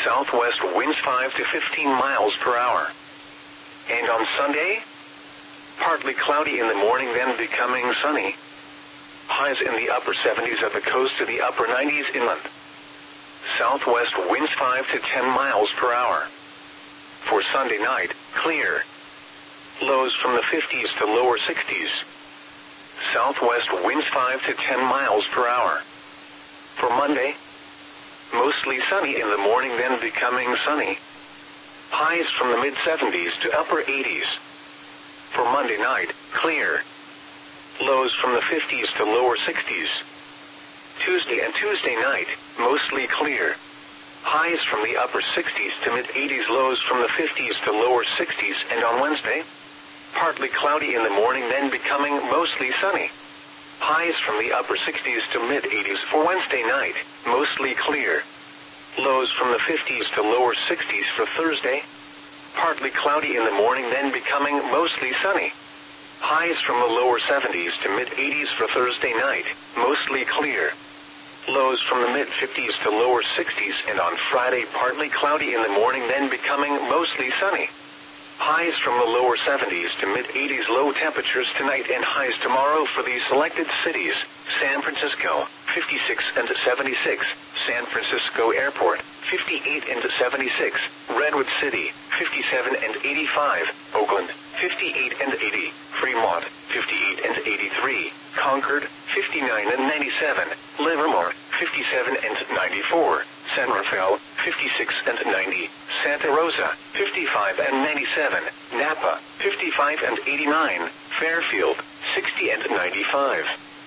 southwest winds 5 to 15 miles per hour. And on Sunday, partly cloudy in the morning, then becoming sunny. Highs in the upper 70s at the coast to the upper 90s inland. Southwest winds 5 to 10 miles per hour. For Sunday night, clear. Lows from the 50s to lower 60s. Southwest winds 5 to 10 miles per hour. For Monday, mostly sunny in the morning, then becoming sunny. Highs from the mid-70s to upper 80s. For Monday night, clear. Lows from the 50s to lower 60s. Tuesday and Tuesday night, mostly clear. Highs from the upper 60s to mid-80s, lows from the 50s to lower 60s, and on Wednesday, partly cloudy in the morning, then becoming mostly sunny. Highs from the upper 60s to mid-80s. For Wednesday night, mostly clear. Lows from the 50s to lower 60s. For Thursday, partly cloudy in the morning, then becoming mostly sunny. Highs from the lower 70s to mid-80s. For Thursday night, mostly clear. Lows from the mid-50s to lower 60s, and on Friday, partly cloudy in the morning, then becoming mostly sunny. Highs from the lower 70s to mid-80s. Low temperatures tonight and highs tomorrow for these selected cities: San Francisco, 56 and 76, San Francisco Airport, 58 and 76, Redwood City, 57 and 85, Oakland, 58 and 80, Fremont, 58 and 83, Concord, 59 and 97, Livermore, 57 and 94, San Rafael, 56 and 90, Santa Rosa, 55 and 97, Napa, 55 and 89, Fairfield, 60 and 95.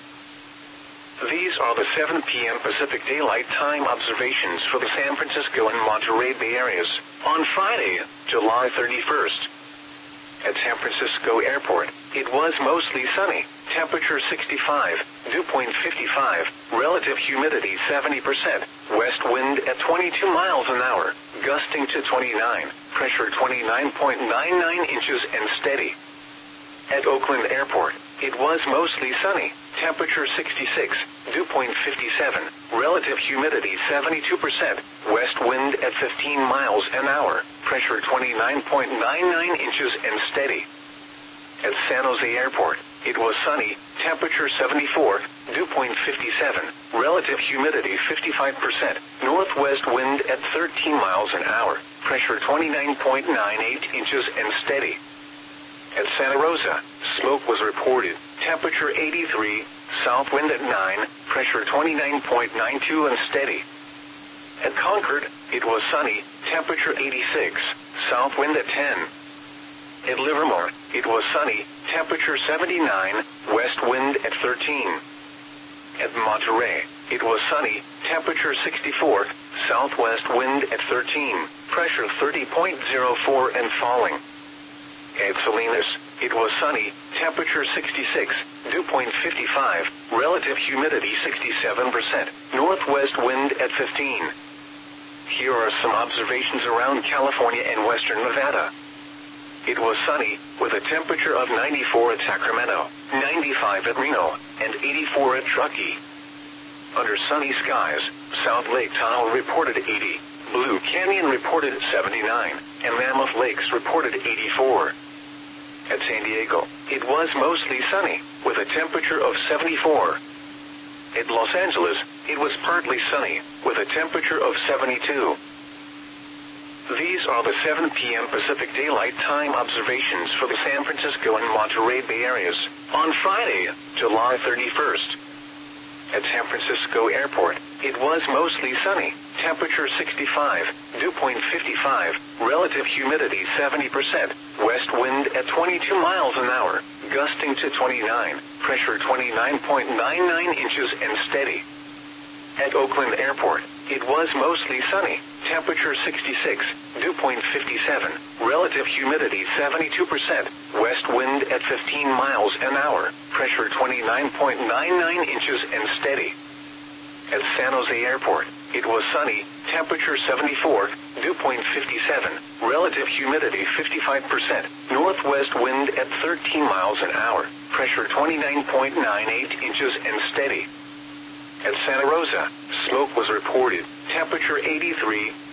These are the 7 p.m. Pacific Daylight Time observations for the San Francisco and Monterey Bay areas on Friday, July 31st. At San Francisco Airport, it was mostly sunny, temperature 65, dew point 55, relative humidity 70%, west wind at 22 miles an hour, gusting to 29, pressure 29.99 inches and steady. At Oakland Airport, it was mostly sunny, temperature 66, dew point 57, relative humidity 72%, west wind at 15 miles an hour, pressure 29.99 inches and steady. At San Jose Airport, it was sunny, temperature 74, dew point 57, relative humidity 55%, northwest wind at 13 miles an hour, pressure 29.98 inches and steady. At Santa Rosa, smoke was reported, temperature 83, south wind at 9, pressure 29.92 and steady. At Concord, it was sunny, temperature 86, south wind at 10. At Livermore, it was sunny, temperature 79, west wind at 13. At Monterey, it was sunny, temperature 64, southwest wind at 13, pressure 30.04 and falling. At Salinas, it was sunny, temperature 66, dew point 55, relative humidity 67%, northwest wind at 15. Here are some observations around California and western Nevada. It was sunny, with a temperature of 94 at Sacramento, 95 at Reno, and 84 at Truckee. Under sunny skies, South Lake Tahoe reported 80, Blue Canyon reported 79, and Mammoth Lakes reported 84. At San Diego, it was mostly sunny, with a temperature of 74. At Los Angeles, it was partly sunny, with a temperature of 72. These are the 7 p.m. Pacific Daylight Time observations for the San Francisco and Monterey Bay areas on Friday, July 31st. At San Francisco Airport, it was mostly sunny, temperature 65, dew point 55, relative humidity 70%, west wind at 22 miles an hour, gusting to 29, pressure 29.99 inches and steady. At Oakland Airport, it was mostly sunny, temperature 66, dew point 57, relative humidity 72%, west wind at 15 miles an hour, pressure 29.99 inches and steady. At San Jose Airport, it was sunny, temperature 74, dew point 57, relative humidity 55%, northwest wind at 13 miles an hour, pressure 29.98 inches and steady. At Santa Rosa, smoke was reported, temperature 83,